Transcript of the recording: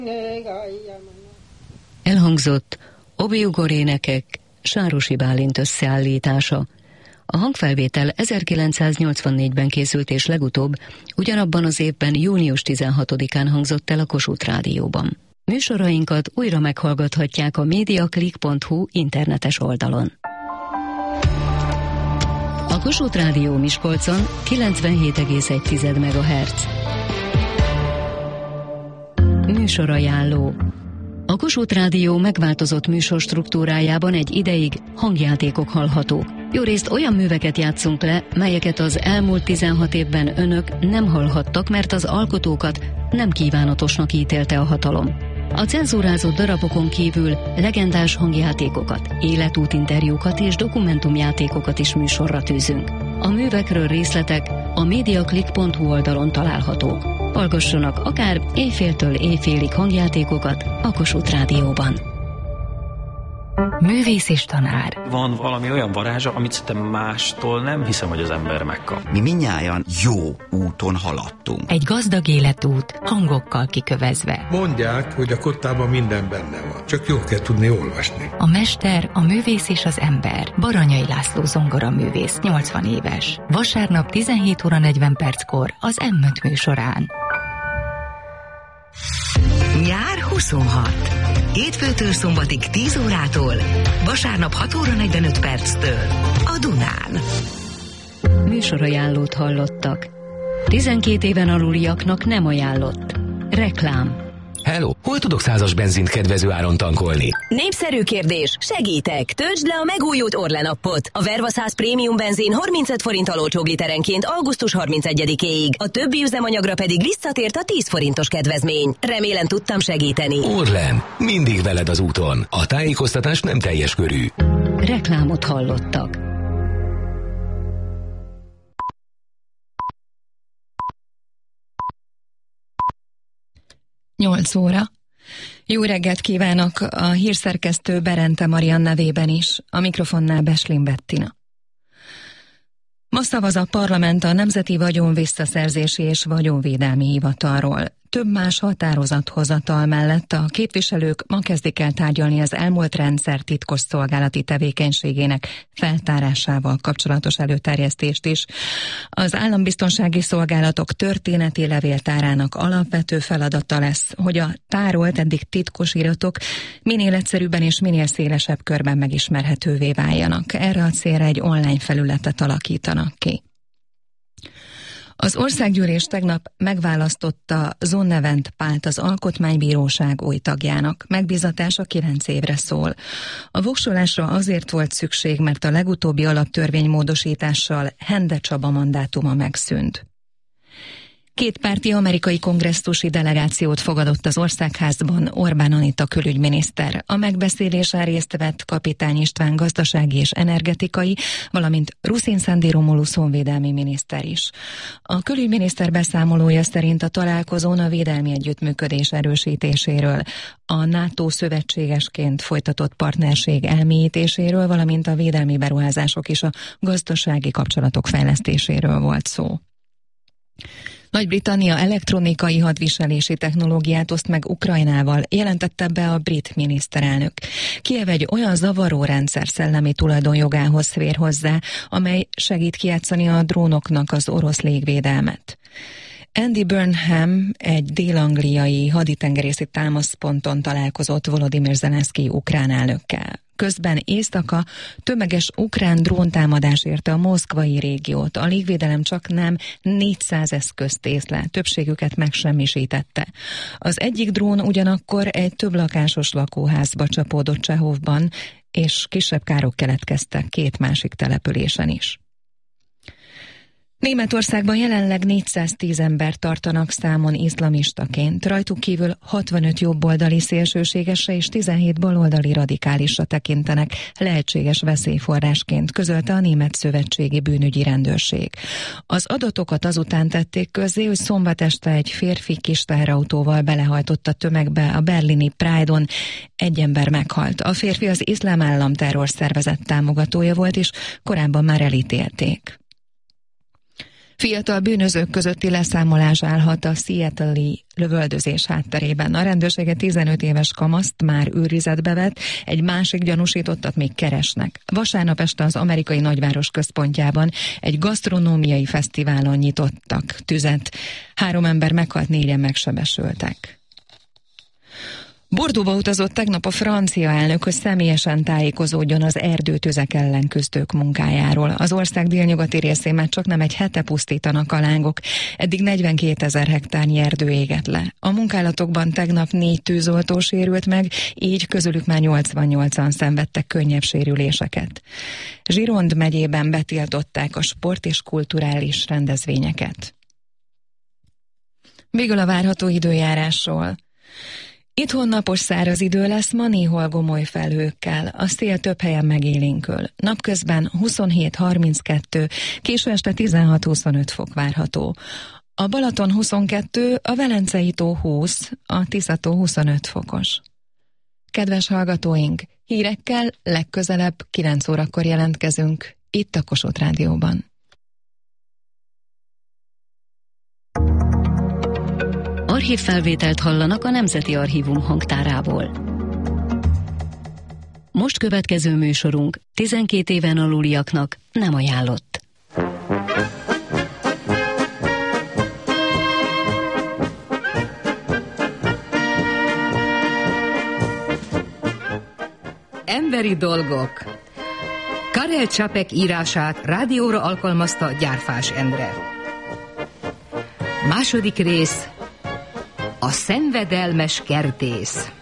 Elhangzott Obi-Ugor énekek Sárosi Bálint összeállítása. A hangfelvétel 1984-ben készült, és legutóbb ugyanabban az évben június 16-án hangzott el a Kossuth Rádióban. Műsorainkat újra meghallgathatják a mediaclick.hu internetes oldalon. A Kossuth Rádió Miskolcon 97,1 MHz. Műsorajánló. A Kossuth Rádió megváltozott műsorstruktúrájában egy ideig hangjátékok hallhatók. Jórészt olyan műveket játszunk le, melyeket az elmúlt 16 évben önök nem hallhattak, mert az alkotókat nem kívánatosnak ítélte a hatalom. A cenzúrázott darabokon kívül legendás hangjátékokat, életútinterjúkat és dokumentumjátékokat is műsorra tűzünk. A művekről részletek a mediaclick.hu oldalon találhatók. Hallgassanak akár éjféltől éjfélig hangjátékokat a Kossuth Rádióban. Művész és tanár. Van valami olyan varázsa, amit szerintem mástól nem hiszem, hogy az ember megkap. Mi mindnyájan jó úton haladtunk. Egy gazdag életút, hangokkal kikövezve. Mondják, hogy a kottában minden benne van. Csak jól kell tudni olvasni. A mester, a művész és az ember. Baranyai László zongoraművész, 80 éves. Vasárnap 17 óra 40 perckor az M5 műsorán. Nyár 26. Hétfőtől szombatig 10 órától, vasárnap 6 óra 45 perctől a Dunán. Műsorajánlót hallottak. 12 éven aluliaknak nem ajánlott. Reklám. Hello, hol tudok 100-as benzint kedvező áron tankolni? Népszerű kérdés, segítek! Töltsd le a megújult Orlen appot. A Verva 100 prémium benzin 35 forinttal olcsóbb literenként augusztus 31-éig. A többi üzemanyagra pedig visszatért a 10 forintos kedvezmény. Remélem tudtam segíteni. Orlen, mindig veled az úton. A tájékoztatás nem teljes körű. Reklámot hallottak. Nyolc óra. Jó reggelt kívánok a hírszerkesztő Berente Marian nevében is, a mikrofonnál Beslin Bettina. Ma szavaz a parlament a Nemzeti Vagyon Visszaszerzési és Vagyonvédelmi Hivatalról. Több más határozathozatal mellett a képviselők ma kezdik el tárgyalni az elmúlt rendszer titkosszolgálati tevékenységének feltárásával kapcsolatos előterjesztést is. Az állambiztonsági szolgálatok történeti levéltárának alapvető feladata lesz, hogy a tárolt eddig titkos iratok minél egyszerűbben és minél szélesebb körben megismerhetővé váljanak. Erre a célra egy online felületet alakítanak ki. Az országgyűlés tegnap megválasztotta Zonnevent Pált az Alkotmánybíróság új tagjának. Megbízatása 9 évre szól. A voksolásra azért volt szükség, mert a legutóbbi alaptörvénymódosítással Hende Csaba mandátuma megszűnt. Kétpárti amerikai kongresszusi delegációt fogadott az Országházban Orbán Anita külügyminiszter. A megbeszélésen részt vett Kapitány István gazdasági és energetikai, valamint Ruszin Sándor Romulusz honvédelmi miniszter is. A külügyminiszter beszámolója szerint a találkozón a védelmi együttműködés erősítéséről, a NATO szövetségesként folytatott partnerség elmélyítéséről, valamint a védelmi beruházások és a gazdasági kapcsolatok fejlesztéséről volt szó. Nagy-Britannia elektronikai hadviselési technológiát oszt meg Ukrajnával, jelentette be a brit miniszterelnök. Kijev egy olyan zavaró rendszer szellemi tulajdonjogához fér hozzá, amely segít kijátszani a drónoknak az orosz légvédelmet. Andy Burnham egy dél-angliai haditengerészeti támaszponton találkozott Volodymyr Zelenszkij ukrán elnökkel. Közben éjszaka tömeges ukrán dróntámadás érte a moszkvai régiót. A légvédelem csaknem 400 eszközt észlelt, többségüket megsemmisítette. Az egyik drón ugyanakkor egy több lakásos lakóházba csapódott Csehovban, és kisebb károk keletkeztek 2 másik településen is. Németországban jelenleg 410 embert tartanak számon iszlamistaként, rajtuk kívül 65 jobboldali szélsőségesre és 17 baloldali radikálisra tekintenek lehetséges veszélyforrásként, közölte a Német Szövetségi Bűnügyi Rendőrség. Az adatokat azután tették közzé, hogy szombat este egy férfi kis teherautóval belehajtott a tömegbe a berlini Pride-on, 1 ember meghalt. A férfi az Iszlám Állam terrorszervezet támogatója volt, és korábban már elítélték. Fiatal bűnözők közötti leszámolás állhat a Seattle-i lövöldözés hátterében. A rendőrsége 15 éves kamaszt már őrizetbe vett, egy másik gyanúsítottat még keresnek. Vasárnap este az amerikai nagyváros központjában egy gasztronómiai fesztiválon nyitottak tüzet. 3 ember meghalt, 4-en megsebesültek. Bordeauxba utazott tegnap a francia elnök, hogy személyesen tájékozódjon az erdőtüzek ellen küzdők munkájáról. Az ország délnyugati részén már csak nem egy hete pusztítanak a lángok. Eddig 42 000 hektárnyi erdő égett le. A munkálatokban tegnap 4 tűzoltó sérült meg, így közülük már 88-an szenvedtek könnyebb sérüléseket. Gironde megyében betiltották a sport és kulturális rendezvényeket. Végül a várható időjárásról. Itthon napos száraz idő lesz, ma néhol gomoly felhőkkel, a szél több helyen megélénkül. Napközben 27-32, késő este 16-25 fok várható. A Balaton 22, a Velencei tó 20, a Tisza-tó 25 fokos. Kedves hallgatóink, hírekkel legközelebb 9 órakor jelentkezünk, itt a Kossuth Rádióban. Archívfelvételt hallanak a Nemzeti Archívum hangtárából. Most következő műsorunk 12 éven aluliaknak nem ajánlott. Emberi dolgok. Karel Čapek írását rádióra alkalmazta Gyárfás Endre. Második rész. A szenvedelmes kertész.